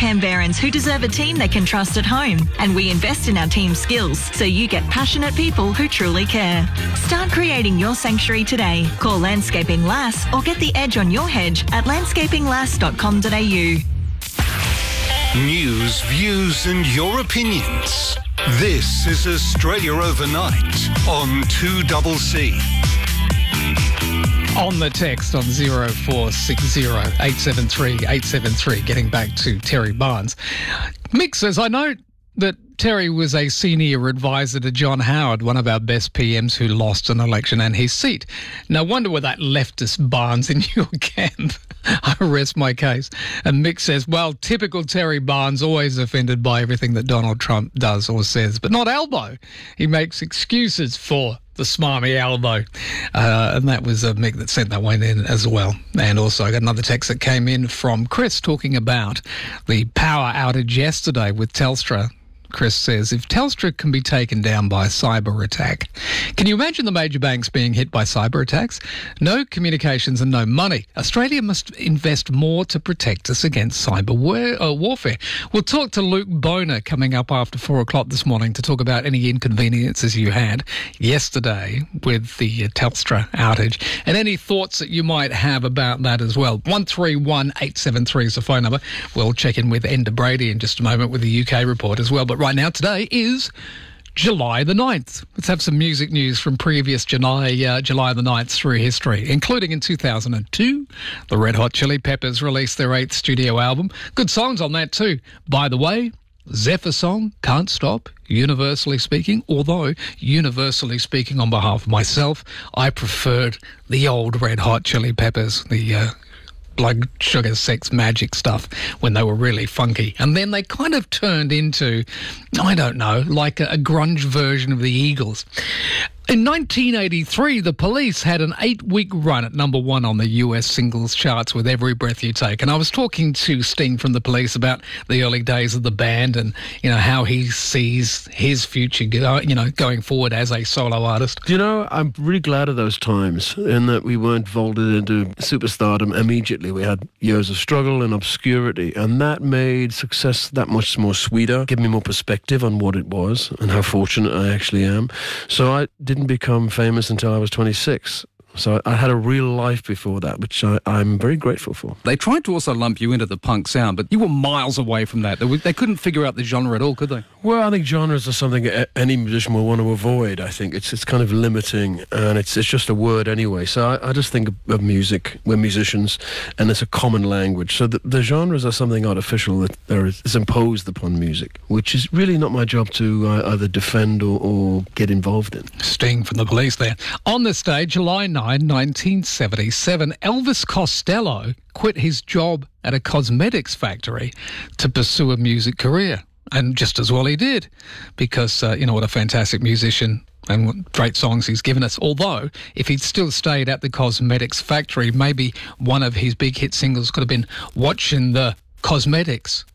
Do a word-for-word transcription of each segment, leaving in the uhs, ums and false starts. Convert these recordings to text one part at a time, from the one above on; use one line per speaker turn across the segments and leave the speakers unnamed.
Canberrans who deserve a team they can trust at home. And we invest in our team's skills so you get passionate people who truly care. Start creating your sanctuary today. Call Landscaping Lass or get the edge on your hedge at landscaping lass dot com dot a u.
News, views and your opinions. This is Australia Overnight on two C C.
On the text on zero four six zero eight seven three eight seven three, getting back to Terry Barnes. Mick says, I note that Terry was a senior advisor to John Howard, one of our best P Ms who lost an election and his seat. No wonder where that leftist Barnes in your camp. I rest my case. And Mick says, well, typical Terry Barnes, always offended by everything that Donald Trump does or says, but not Albo. He makes excuses for the smarmy Albo. Uh, and that was uh, Mick that sent that one in as well. And also I got another text that came in from Chris talking about the power outage yesterday with Telstra. Chris says, if Telstra can be taken down by a cyber attack, can you imagine the major banks being hit by cyber attacks? No communications and no money. Australia must invest more to protect us against cyber war- uh, warfare. We'll talk to Luke Boner coming up after four o'clock this morning to talk about any inconveniences you had yesterday with the uh, Telstra outage and any thoughts that you might have about that as well. one three one eight seven three is the phone number. We'll check in with Enda Brady in just a moment with the U K report as well. But right now, today is July the ninth. Let's have some music news from previous July, uh, July the ninth through history, including in two thousand two, the Red Hot Chili Peppers released their eighth studio album. Good songs on that too. By the way, Zephyr song, Can't Stop, universally speaking, although universally speaking on behalf of myself, I preferred the old Red Hot Chili Peppers, the uh, blood, sugar, sex, magic stuff when they were really funky. And then they kind of turned into, I don't know, like a, a grunge version of the Eagles. In nineteen eighty-three, the Police had an eight-week run at number one on the U S singles charts with Every Breath You Take. And I was talking to Sting from the Police about the early days of the band and, you know, how he sees his future, you know, going forward as a solo artist.
Do you know, I'm really glad of those times in that we weren't vaulted into superstardom immediately. We had years of struggle and obscurity, and that made success that much more sweeter, gave me more perspective on what it was and how fortunate I actually am. So I did didn't become famous until I was twenty-six. So I had a real life before that, which I, I'm very grateful for.
They tried to also lump you into the punk sound, but you were miles away from that. They, were, they couldn't figure out the genre at all, could they?
Well, I think genres are something any musician will want to avoid. I think it's it's kind of limiting, and it's it's just a word anyway. So I, I just think of music, we're musicians, and it's a common language. So the, the genres are something artificial that there is, is imposed upon music, which is really not my job to uh, either defend or, or get involved in.
Sting from the Police there. On the stage, July ninth, nineteen seventy-seven, Elvis Costello quit his job at a cosmetics factory to pursue a music career. And just as well he did, because, uh, you know, what a fantastic musician and what great songs he's given us. Although, if he'd still stayed at the cosmetics factory, maybe one of his big hit singles could have been Watching the Cosmetics.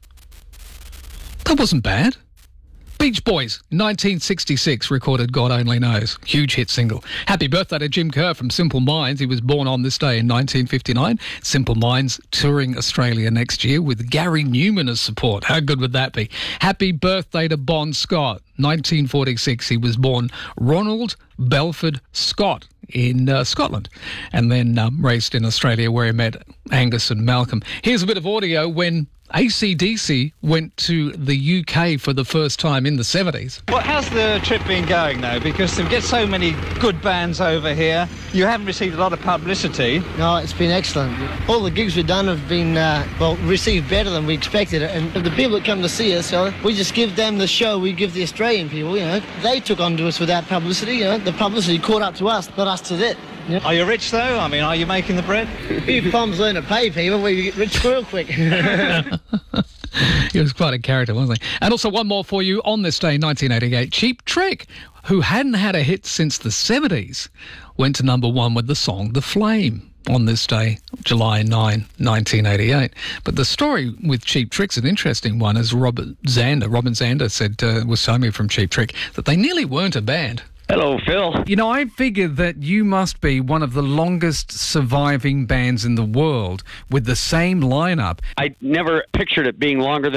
That wasn't bad. Beach Boys, nineteen sixty-six, recorded God Only Knows. Huge hit single. Happy birthday to Jim Kerr from Simple Minds. He was born on this day in nineteen fifty-nine. Simple Minds touring Australia next year with Gary Newman as support. How good would that be? Happy birthday to Bon Scott. nineteen forty-six, he was born Ronald Belford Scott in uh, Scotland, and then um, raised in Australia where he met Angus and Malcolm. Here's a bit of audio when A C D C went to the U K for the first time in the seventies.
Well, how's the trip been going, though? Because we get so many good bands over here. You haven't received a lot of publicity.
No, it's been excellent. All the gigs we've done have been, uh, well, received better than we expected. And the people that come to see us, you know, we just give them the show we give the Australian people, you know. They took on to us without publicity, you know. The publicity caught up to us, not us to them. Yep.
Are you rich, though? I mean, are you making the bread?
If Tom's learn to pay people, we get rich real quick.
He was quite a character, wasn't he? And also one more for you. On this day, nineteen eighty-eight, Cheap Trick, who hadn't had a hit since the seventies, went to number one with the song The Flame. On this day, July ninth, nineteen eighty-eight. But the story with Cheap Trick's an interesting one, as Robert Zander, Robin Zander said, uh, was telling me from Cheap Trick, that they nearly weren't a band.
Hello, Phil.
You know, I figured that you must be one of the longest surviving bands in the world with the same lineup.
I never pictured it being longer than